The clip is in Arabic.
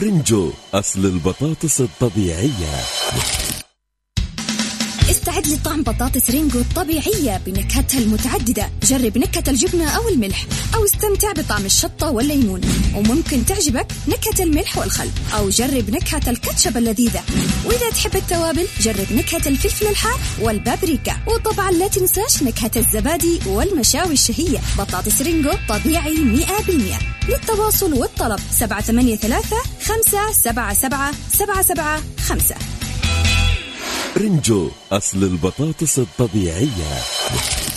رنجو أصل البطاطس الطبيعية. استعد لطعم بطاطس رينجو الطبيعية بنكهتها المتعددة. جرب نكهة الجبنة أو الملح، أو استمتع بطعم الشطة والليمون، وممكن تعجبك نكهة الملح والخل، أو جرب نكهة الكاتشب اللذيذة. وإذا تحب التوابل جرب نكهة الفلفل الحار والبابريكا، وطبعا لا تنساش نكهة الزبادي والمشاوي الشهية. بطاطس رينجو طبيعي 100%. للتواصل والطلب 783-577-775. رنجو أصل البطاطس الطبيعية.